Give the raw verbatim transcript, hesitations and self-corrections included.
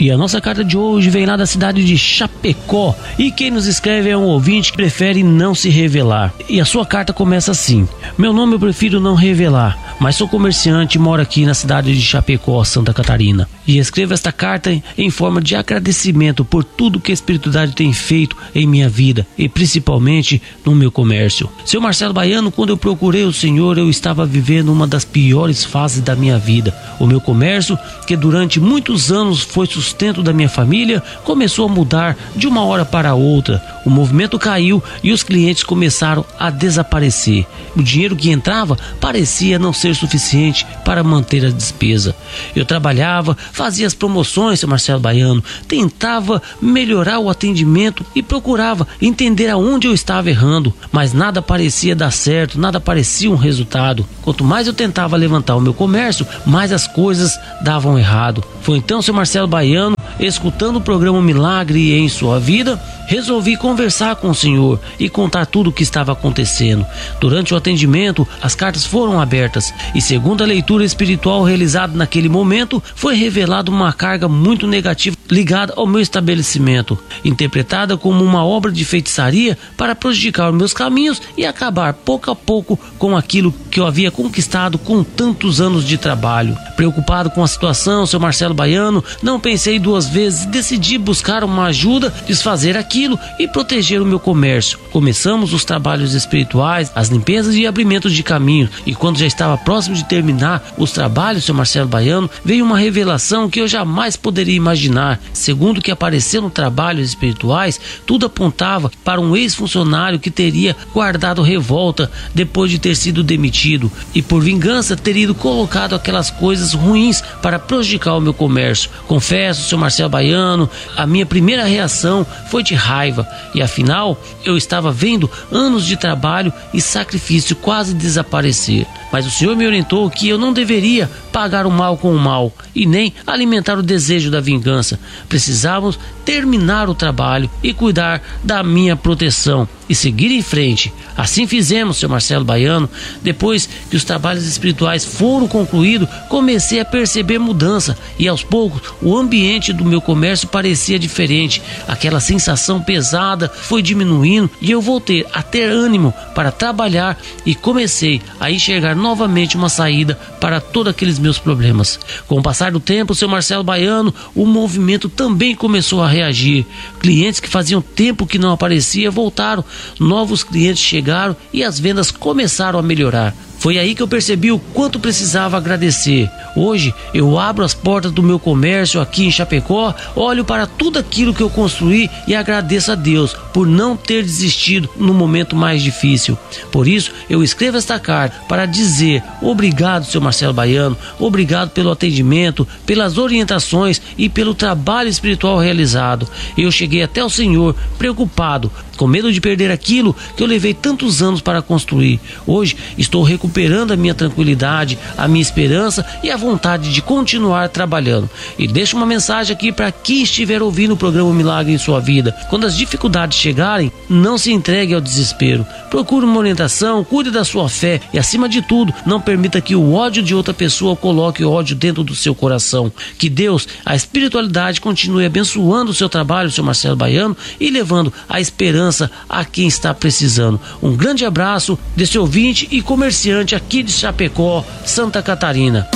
E a nossa carta de hoje vem lá da cidade de Chapecó. E quem nos escreve é um ouvinte que prefere não se revelar. E a sua carta começa assim: meu nome eu prefiro não revelar, mas sou comerciante e moro aqui na cidade de Chapecó, Santa Catarina. E escrevo esta carta em forma de agradecimento por tudo que a espiritualidade tem feito em minha vida e principalmente no meu comércio. Seu Marcelo Baiano, quando eu procurei o Senhor, eu estava vivendo uma das piores fases da minha vida. O meu comércio, que durante muitos anos foi sustento da minha família, começou a mudar de uma hora para outra. O movimento caiu e os clientes começaram a desaparecer. O dinheiro que entrava parecia não ser suficiente para manter a despesa. Eu trabalhava, fazia as promoções, seu Marcelo Baiano, tentava melhorar o atendimento e procurava entender aonde eu estava errando, mas nada parecia dar certo, nada parecia um resultado. Quanto mais eu tentava levantar o meu comércio, mais as coisas davam errado. Foi então, seu Marcelo Baiano, escutando o programa Milagre em Sua Vida, resolvi conversar com o Senhor e contar tudo o que estava acontecendo. Durante o atendimento, as cartas foram abertas e, segundo a leitura espiritual realizada naquele momento, foi revelada uma carga muito negativa ligada ao meu estabelecimento, interpretada como uma obra de feitiçaria para prejudicar os meus caminhos e acabar pouco a pouco com aquilo que eu havia conquistado com tantos anos de trabalho. Preocupado com a situação, seu Marcelo Baiano, não pensei duas vezes e decidi buscar uma ajuda, desfazer aquilo e proteger o meu comércio. Começamos os trabalhos espirituais, as limpezas e abrimentos de caminho, e quando já estava próximo de terminar os trabalhos, seu Marcelo Baiano, veio uma revelação que eu jamais poderia imaginar. Segundo o que apareceu no trabalhos espirituais, tudo apontava para um ex-funcionário que teria guardado revolta depois de ter sido demitido e, por vingança, teria ido colocado aquelas coisas ruins para prejudicar o meu comércio. Confesso, seu Marcelo Baiano, a minha primeira reação foi de raiva, e afinal eu estava vendo anos de trabalho e sacrifício quase desaparecer. Mas o Senhor me orientou que eu não deveria pagar o mal com o mal e nem alimentar o desejo da vingança. Precisávamos terminar o trabalho e cuidar da minha proteção e seguir em frente. Assim fizemos, seu Marcelo Baiano. Depois que os trabalhos espirituais foram concluídos, comecei a perceber mudança e aos poucos o ambiente do meu comércio parecia diferente. Aquela sensação pesada foi diminuindo e eu voltei a ter ânimo para trabalhar e comecei a enxergar novamente uma saída para todos aqueles meus problemas. Com o passar do tempo, seu Marcelo Baiano, o movimento também começou a reagir. Clientes que faziam tempo que não aparecia voltaram, novos clientes chegaram e as vendas começaram a melhorar. Foi aí que eu percebi o quanto precisava agradecer. Hoje eu abro as portas do meu comércio aqui em Chapecó, olho para tudo aquilo que eu construí e agradeço a Deus por não ter desistido no momento mais difícil. Por isso eu escrevo esta carta para dizer obrigado, seu Marcelo Baiano, obrigado pelo atendimento, pelas orientações e pelo trabalho espiritual realizado. Eu cheguei até o Senhor preocupado, com medo de perder aquilo que eu levei tantos anos para construir. Hoje estou recuperando a minha tranquilidade, a minha esperança e a vontade de continuar trabalhando. E deixo uma mensagem aqui para quem estiver ouvindo o programa Milagre em Sua Vida. Quando as dificuldades chegarem, não se entregue ao desespero. Procure uma orientação, cuide da sua fé e, acima de tudo, não permita que o ódio de outra pessoa coloque ódio dentro do seu coração. Que Deus, a espiritualidade, continue abençoando o seu trabalho, seu Marcelo Baiano, e levando a esperança a quem está precisando. Um grande abraço desse ouvinte e comerciante aqui de Chapecó, Santa Catarina.